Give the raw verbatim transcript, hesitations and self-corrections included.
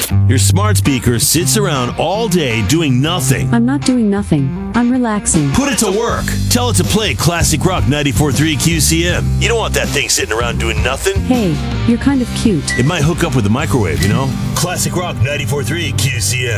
Your smart speaker sits around all day doing nothing. I'm not doing nothing. I'm relaxing. Put it to work. Tell it to play Classic Rock ninety-four point three Q C M. You don't want that thing sitting around doing nothing. Hey, you're kind of cute. It might hook up with the microwave, you know? Classic Rock ninety-four point three Q C M.